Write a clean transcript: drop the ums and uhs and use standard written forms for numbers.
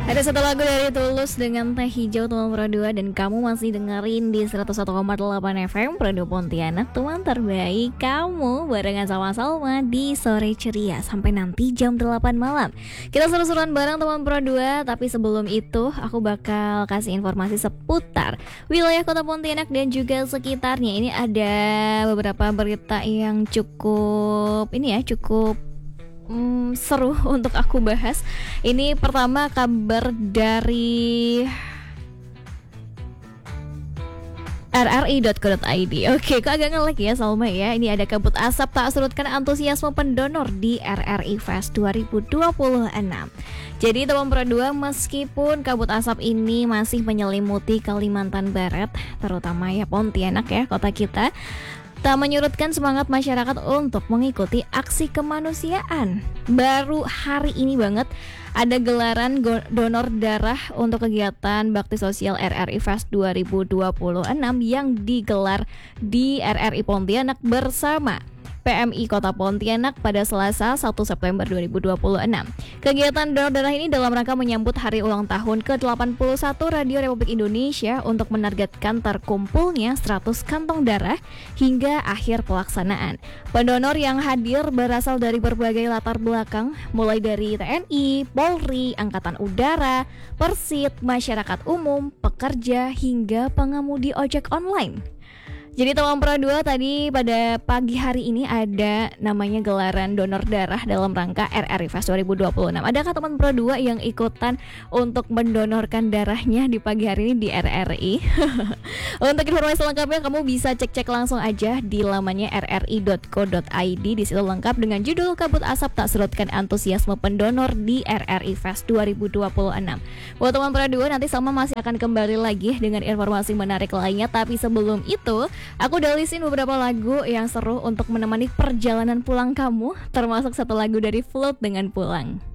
Ada satu lagu dari Tulus dengan Teh Hijau teman Pro 2. Dan kamu masih dengerin di 101,8 FM Pro 2 Pontianak. Teman terbaik kamu barengan sama Salma di Sore Ceria sampai nanti jam 8 malam. Kita seru-seruan bareng teman Pro 2. Tapi sebelum itu aku bakal kasih informasi seputar wilayah kota Pontianak dan juga sekitarnya. Ini ada beberapa berita yang cukup seru untuk aku bahas. Ini pertama kabar dari rri.co.id. Oke, kok agak nge-lag ya Salma ya. Ini ada kabut asap tak surutkan antusiasme pendonor di RRI Fest 2026. Jadi teman Pro 2, meskipun kabut asap ini masih menyelimuti Kalimantan Barat, terutama ya Pontianak ya, kota kita, tak menyurutkan semangat masyarakat untuk mengikuti aksi kemanusiaan. Baru hari ini banget ada gelaran donor darah untuk kegiatan bakti sosial RRI Fest 2026 yang digelar di RRI Pontianak bersama PMI Kota Pontianak pada Selasa 1 September 2026. Kegiatan donor darah ini dalam rangka menyambut hari ulang tahun ke-81 Radio Republik Indonesia untuk menargetkan terkumpulnya 100 kantong darah hingga akhir pelaksanaan. Pendonor yang hadir berasal dari berbagai latar belakang, mulai dari TNI, Polri, Angkatan Udara, Persit, masyarakat umum, pekerja, hingga pengemudi ojek online. Jadi teman Pro 2, tadi pada pagi hari ini ada namanya gelaran donor darah dalam rangka RRI Fest 2026. Adakah teman Pro 2 yang ikutan untuk mendonorkan darahnya di pagi hari ini di RRI? Untuk informasi lengkapnya kamu bisa cek-cek langsung aja di lamannya rri.co.id. Di situ lengkap dengan judul kabut asap tak surutkan antusiasme pendonor di RRI Fest 2026. Buat teman Pro 2, nanti Salma masih akan kembali lagi dengan informasi menarik lainnya. Tapi sebelum itu, aku udah listin beberapa lagu yang seru untuk menemani perjalanan pulang kamu, termasuk satu lagu dari Float dengan Pulang.